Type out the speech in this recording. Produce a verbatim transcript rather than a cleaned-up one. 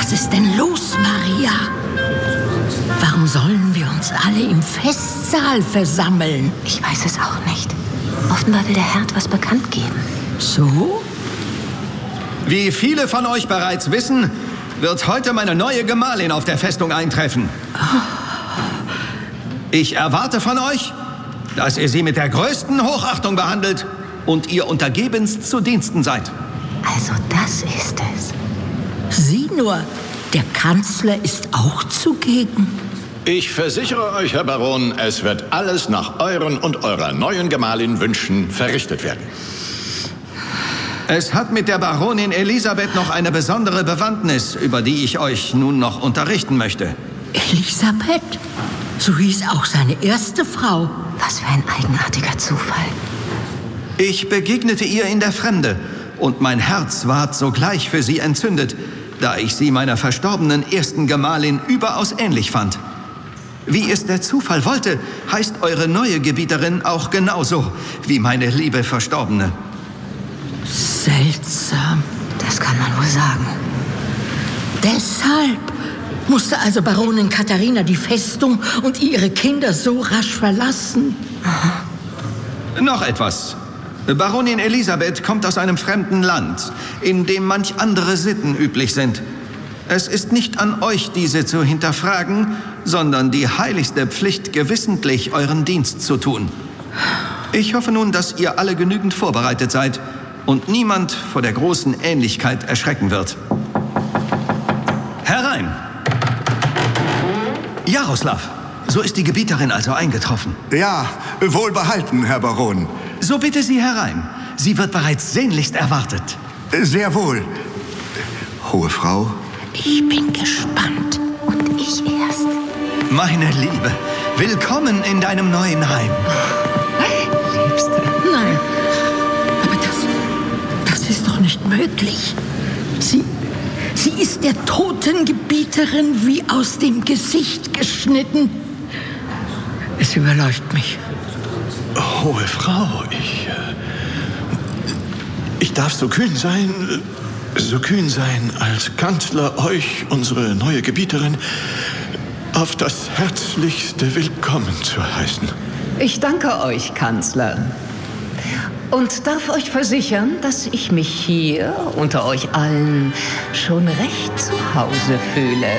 Was ist denn los, Maria? Warum sollen wir uns alle im Festsaal versammeln? Ich weiß es auch nicht. Offenbar will der Herr etwas bekannt geben. So? Wie viele von euch bereits wissen, wird heute meine neue Gemahlin auf der Festung eintreffen. Ich erwarte von euch, dass ihr sie mit der größten Hochachtung behandelt und ihr untergebenst zu Diensten seid. Also das ist es. Sieh nur, der Kanzler ist auch zugegen. Ich versichere euch, Herr Baron, es wird alles nach euren und eurer neuen Gemahlin Wünschen verrichtet werden. Es hat mit der Baronin Elisabeth noch eine besondere Bewandtnis, über die ich euch nun noch unterrichten möchte. Elisabeth? So hieß auch seine erste Frau. Was für ein eigenartiger Zufall. Ich begegnete ihr in der Fremde und mein Herz ward sogleich für sie entzündet, da ich sie meiner verstorbenen ersten Gemahlin überaus ähnlich fand. Wie es der Zufall wollte, heißt eure neue Gebieterin auch genauso wie meine liebe Verstorbene. Seltsam. Das kann man wohl sagen. Deshalb musste also Baronin Katharina die Festung und ihre Kinder so rasch verlassen. Aha. Noch etwas. Baronin Elisabeth kommt aus einem fremden Land, in dem manch andere Sitten üblich sind. Es ist nicht an euch, diese zu hinterfragen, sondern die heiligste Pflicht, gewissentlich euren Dienst zu tun. Ich hoffe nun, dass ihr alle genügend vorbereitet seid und niemand vor der großen Ähnlichkeit erschrecken wird. Herein! Jaroslav, so ist die Gebieterin also eingetroffen. Ja, wohlbehalten, Herr Baron. So bitte sie herein. Sie wird bereits sehnlichst erwartet. Sehr wohl. Hohe Frau. Ich bin gespannt. Und ich erst. Meine Liebe, willkommen in deinem neuen Heim. Liebste. Nein, aber das, das ist doch nicht möglich. Sie, sie ist der toten Gebieterin wie aus dem Gesicht geschnitten. Es überläuft mich. Hohe Frau, ich... Äh, ich darf so kühn sein, äh, so kühn sein, als Kanzler euch, unsere neue Gebieterin, auf das herzlichste Willkommen zu heißen. Ich danke euch, Kanzler. Und darf euch versichern, dass ich mich hier unter euch allen schon recht zu Hause fühle.